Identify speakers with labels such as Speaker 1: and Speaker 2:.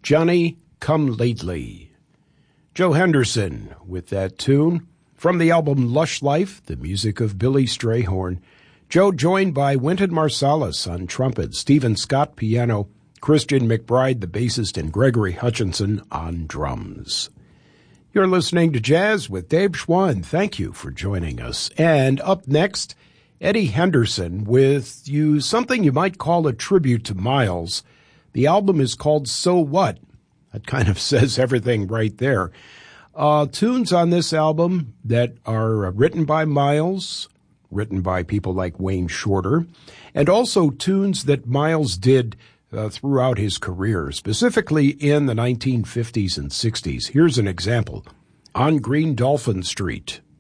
Speaker 1: Johnny Come Lately. Joe Henderson with that tune. From the album Lush Life, the music of Billy Strayhorn. Joe joined by Wynton Marsalis on trumpet, Stephen Scott piano, Christian McBride the bassist, and Gregory Hutchinson on drums. You're listening to Jazz with Dave Schwann. Thank you for joining us. And up next, Eddie Henderson with something you might call a tribute to Miles. The album is called So What? That kind of says everything right there. Tunes on this album that are written by Miles, written by people like Wayne Shorter, and also tunes that Miles did throughout his career, specifically in the 1950s and 60s. Here's an example. On Green Dolphin Street.